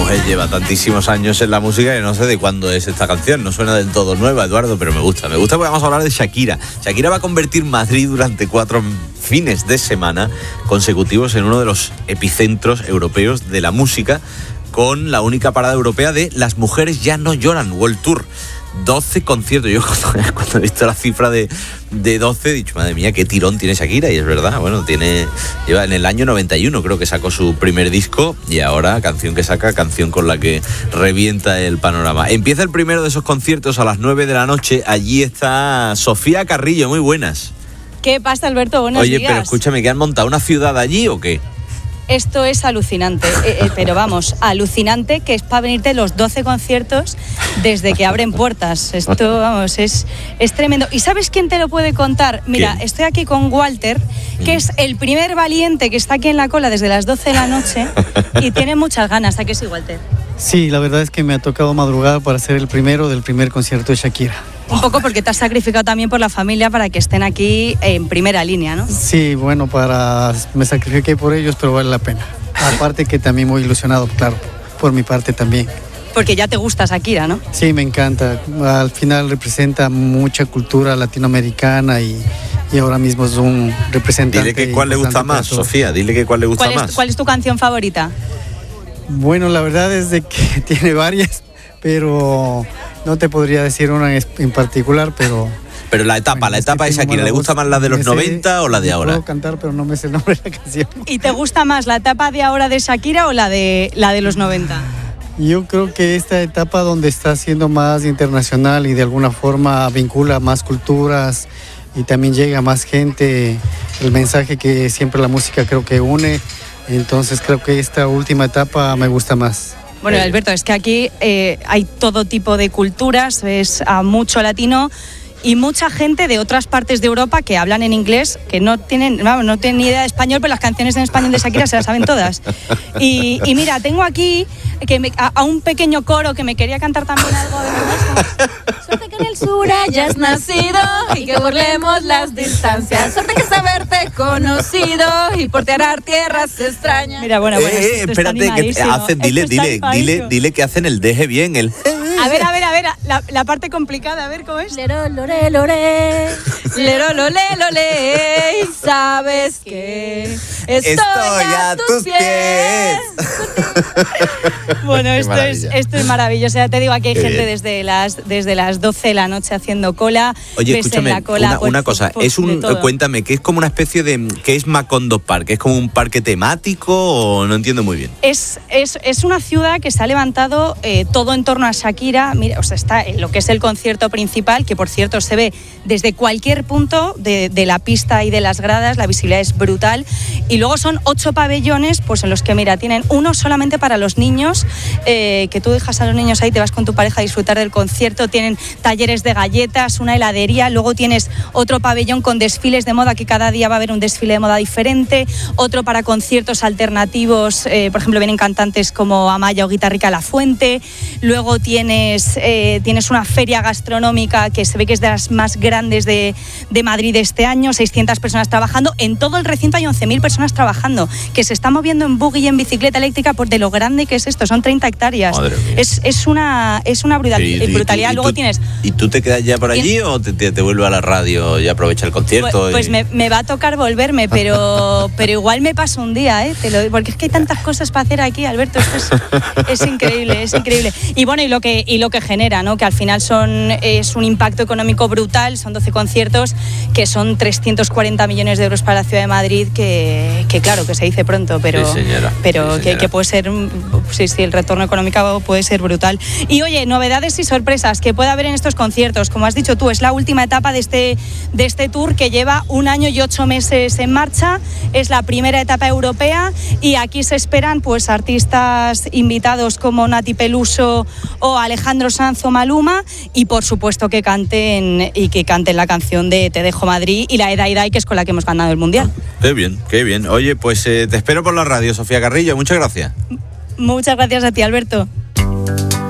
mujer lleva tantísimos años en la música que no sé de cuándo es esta canción. No suena del todo nueva, Eduardo, pero me gusta porque vamos a hablar de Shakira. Shakira va a convertir Madrid durante 4 fines de semana consecutivos en uno de los epicentros europeos de la música, con la única parada europea de Las Mujeres Ya No Lloran World Tour. 12 conciertos. Yo cuando he visto la cifra de 12 he dicho, madre mía, qué tirón tiene Shakira. Y es verdad, bueno, lleva en el año 91 creo que sacó su primer disco, y ahora canción que saca, canción con la que revienta el panorama. Empieza el primero de esos conciertos a las 9 de la noche. Allí está Sofía Carrillo. Muy buenas. ¿Qué pasa, Alberto? Buenos días. Oye, pero escúchame, ¿que han montado una ciudad allí o qué? Esto es alucinante, pero vamos, alucinante, que es para venirte los 12 conciertos desde que abren puertas. Esto, vamos, es tremendo. ¿Y sabes quién te lo puede contar? Mira, ¿quién? Estoy aquí con Walter, que es el primer valiente que está aquí en la cola desde las 12 de la noche y tiene muchas ganas. ¿A qué sí, Walter? Sí, la verdad es que me ha tocado madrugar para ser el primero del primer concierto de Shakira. Un poco porque te has sacrificado también por la familia para que estén aquí en primera línea, ¿no? Sí, bueno, me sacrifiqué por ellos, pero vale la pena. Aparte que también muy ilusionado, claro, por mi parte también. Porque ya te gusta Shakira, ¿no? Sí, me encanta. Al final representa mucha cultura latinoamericana y ahora mismo es un representante. Dile que cuál le gusta más, Sofía, dile que cuál le gusta más. ¿Cuál es tu canción favorita? Bueno, la verdad es de que tiene varias, pero no te podría decir una en particular, pero la etapa de Shakira, ¿le gusta más la de los 90 o la de ahora? Puedo cantar, pero no me sé el nombre de la canción. ¿Y te gusta más la etapa de ahora de Shakira o la de los 90? Yo creo que esta etapa donde está siendo más internacional y de alguna forma vincula más culturas y también llega a más gente, el mensaje que siempre la música creo que une, entonces creo que esta última etapa me gusta más. Bueno, Alberto, es que aquí hay todo tipo de culturas, ves a mucho latino y mucha gente de otras partes de Europa que hablan en inglés, que no tienen ni idea de español, pero las canciones en español de Shakira se las saben todas. Y mira, tengo aquí a un pequeño coro que me quería cantar también algo de eso. Suerte que en el sur hayas nacido y que burlemos las distancias. Suerte que saberte conocido y portear tierras extrañas. Mira, bueno, espérate, que hacen, dile que hacen el deje bien, el... A ver, la parte complicada, a ver cómo es. Lero, lore, lore, lero, lole, lole, y sabes que estoy a tus pies. Bueno, esto es maravilloso. Ya te digo, aquí hay gente desde las 12 de la noche haciendo cola. Oye, escúchame, la cola, una cosa, cuéntame, ¿qué es como una especie de... ¿qué es Macondo Park? ¿Es como un parque temático o no entiendo muy bien? Es una ciudad que se ha levantado todo en torno a Shakira. Mira, o sea, está en lo que es el concierto principal, que por cierto se ve desde cualquier punto de la pista y de las gradas, la visibilidad es brutal. Y luego son 8 pabellones, pues en los que, mira, tienen uno solamente para los niños, que tú dejas a los niños ahí, te vas con tu pareja a disfrutar del concierto. Tienen talleres de galletas, una heladería, luego tienes otro pabellón con desfiles de moda, que cada día va a haber un desfile de moda diferente, otro para conciertos alternativos, por ejemplo, vienen cantantes como Amaya o Guitarrica La Fuente. Luego tienes una feria gastronómica que se ve que es de las más grandes de Madrid este año, 600 personas trabajando. En todo el recinto hay 11.000 personas trabajando, que se están moviendo en buggy y en bicicleta eléctrica por de lo grande que es esto, son 30 hectáreas. Es una brutalidad. Luego tienes... ¿Y tú te quedas ya por allí o te vuelves a la radio y aprovecha el concierto? Pues me va a tocar volverme, pero igual me paso un día, porque es que hay tantas cosas para hacer aquí, Alberto, esto es increíble, es increíble. Y bueno, y lo que genera, ¿no? Que al final es un impacto económico brutal, son 12 conciertos, que son 340 millones de euros para la ciudad de Madrid, que claro, que se dice pronto, pero, sí, señora. pero Sí, señora. que puede ser, sí, el retorno económico puede ser brutal. Y oye, novedades y sorpresas que puede haber en estos conciertos, como has dicho tú, es la última etapa de este tour que lleva 1 año y 8 meses en marcha, es la primera etapa europea y aquí se esperan pues artistas invitados como Nati Peluso o Alejandro Sanz o Maluma, y por supuesto que canten la canción de Te dejo Madrid y la de Dai Dai, que es con la que hemos ganado el Mundial. Qué bien. Oye, pues te espero por la radio, Sofía Carrillo, muchas gracias. Muchas gracias a ti, Alberto.